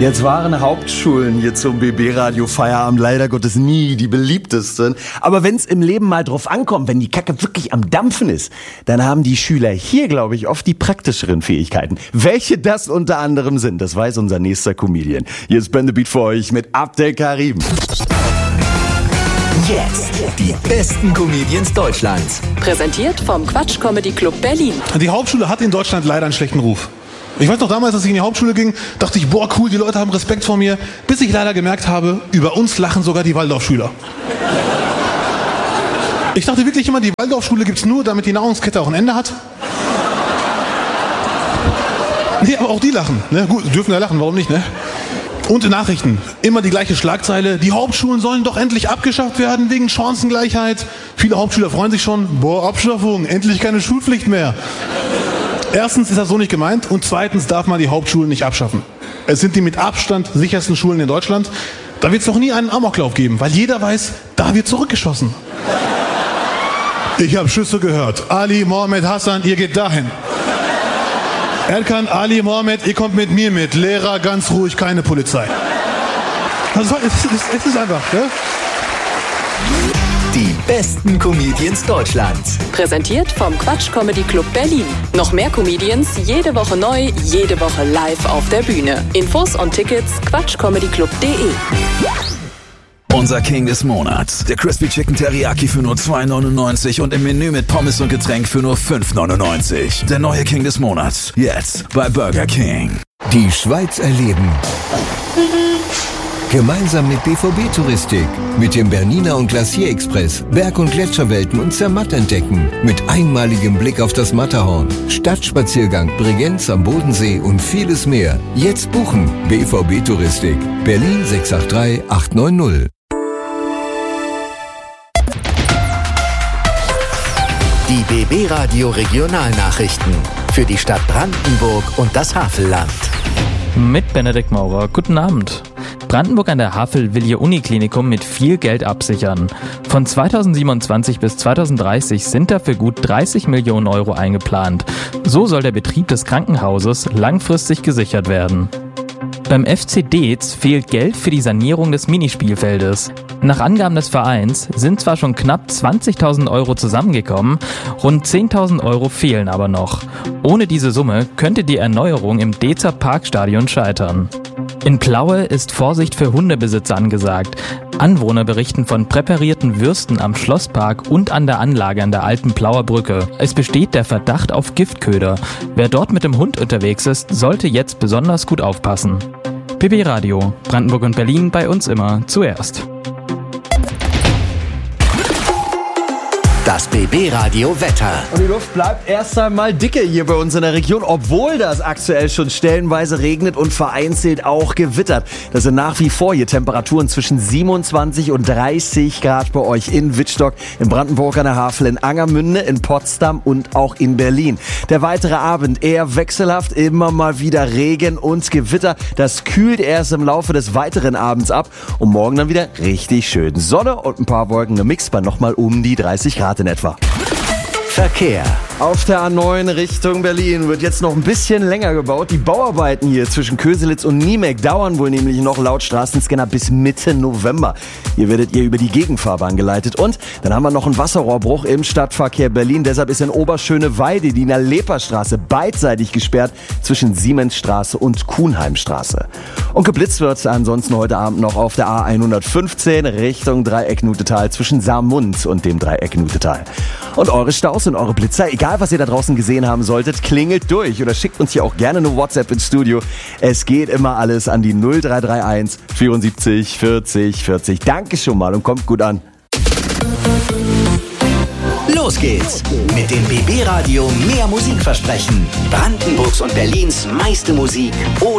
Jetzt waren Hauptschulen hier zum BB-Radio Feierabend leider Gottes nie die beliebtesten. Aber wenn's im Leben mal drauf ankommt, wenn die Kacke wirklich am Dampfen ist, dann haben die Schüler hier, glaube ich, oft die praktischeren Fähigkeiten. Welche das unter anderem sind, das weiß unser nächster Comedian. Hier ist Ben the Beat für euch mit Abdel Karim. Jetzt die besten Comedians Deutschlands. Präsentiert vom Quatsch Comedy Club Berlin. Die Hauptschule hat in Deutschland leider einen schlechten Ruf. Ich weiß noch damals, als ich in die Hauptschule ging, dachte ich, boah cool, die Leute haben Respekt vor mir, bis ich leider gemerkt habe, über uns lachen sogar die Waldorfschüler. Ich dachte wirklich immer, die Waldorfschule gibt's nur, damit die Nahrungskette auch ein Ende hat. Nee, aber auch die lachen. Ne? Gut, dürfen ja lachen, warum nicht, ne? Und in Nachrichten, immer die gleiche Schlagzeile, die Hauptschulen sollen doch endlich abgeschafft werden wegen Chancengleichheit. Viele Hauptschüler freuen sich schon, boah, Abschaffung, endlich keine Schulpflicht mehr. Erstens ist das so nicht gemeint und zweitens darf man die Hauptschulen nicht abschaffen. Es sind die mit Abstand sichersten Schulen in Deutschland. Da wird es doch nie einen Amoklauf geben, weil jeder weiß, da wird zurückgeschossen. Ich habe Schüsse gehört. Ali, Mohammed, Hassan, ihr geht dahin. Erkan, Ali, Mohammed, ihr kommt mit mir mit. Lehrer, ganz ruhig, keine Polizei. Also, es ist einfach, ne? Die besten Comedians Deutschlands. Präsentiert vom Quatsch Comedy Club Berlin. Noch mehr Comedians, jede Woche neu, jede Woche live auf der Bühne. Infos und Tickets quatschcomedyclub.de. Unser King des Monats. Der Crispy Chicken Teriyaki für nur $2,99 und im Menü mit Pommes und Getränk für nur $5,99. Der neue King des Monats. Jetzt bei Burger King. Die Schweiz erleben. Gemeinsam mit BVB Touristik, mit dem Bernina und Glacier Express, Berg- und Gletscherwelten und Zermatt entdecken, mit einmaligem Blick auf das Matterhorn, Stadtspaziergang, Bregenz am Bodensee und vieles mehr. Jetzt buchen. BVB Touristik, Berlin 683 890. Die BB Radio Regionalnachrichten für die Stadt Brandenburg und das Havelland. Mit Benedikt Maurer. Guten Abend. Brandenburg an der Havel will ihr Uniklinikum mit viel Geld absichern. Von 2027 bis 2030 sind dafür gut 30 Millionen Euro eingeplant. So soll der Betrieb des Krankenhauses langfristig gesichert werden. Beim FC Deetz fehlt Geld für die Sanierung des Minispielfeldes. Nach Angaben des Vereins sind zwar schon knapp 20.000 Euro zusammengekommen, rund 10.000 Euro fehlen aber noch. Ohne diese Summe könnte die Erneuerung im Deetzer Parkstadion scheitern. In Plaue ist Vorsicht für Hundebesitzer angesagt. Anwohner berichten von präparierten Würsten am Schlosspark und an der Anlage an der alten Plauer Brücke. Es besteht der Verdacht auf Giftköder. Wer dort mit dem Hund unterwegs ist, sollte jetzt besonders gut aufpassen. BB Radio, Brandenburg und Berlin, bei uns immer zuerst. Das BB Radio Wetter. Und die Luft bleibt erst einmal dicke hier bei uns in der Region, obwohl das aktuell schon stellenweise regnet und vereinzelt auch gewittert. Das sind nach wie vor hier Temperaturen zwischen 27 und 30 Grad bei euch in Wittstock, in Brandenburg an der Havel, in Angermünde, in Potsdam und auch in Berlin. Der weitere Abend eher wechselhaft, immer mal wieder Regen und Gewitter. Das kühlt erst im Laufe des weiteren Abends ab und morgen dann wieder richtig schön Sonne und ein paar Wolken gemixt bei nochmal um die 30 Grad in etwa. Verkehr. Auf der A9 Richtung Berlin wird jetzt noch ein bisschen länger gebaut. Die Bauarbeiten hier zwischen Köselitz und Niemek dauern wohl nämlich noch laut Straßenscanner bis Mitte November. Hier werdet ihr über die Gegenfahrbahn geleitet. Und dann haben wir noch einen Wasserrohrbruch im Stadtverkehr Berlin. Deshalb ist in Oberschöneweide die Nalepa-Straße beidseitig gesperrt zwischen Siemensstraße und Kuhnheimstraße. Und geblitzt wird ansonsten heute Abend noch auf der A115 Richtung Dreieck Nutetal zwischen Saarmund und dem Dreieck Nutetal. Und eure Staus und eure Blitzer, egal was ihr da draußen gesehen haben solltet, klingelt durch oder schickt uns hier auch gerne eine WhatsApp ins Studio. Es geht immer alles an die 0331 74 40 40. Danke schon mal und kommt gut an. Los geht's mit dem BB Radio mehr Musik versprechen. Brandenburgs und Berlins meiste Musik ohne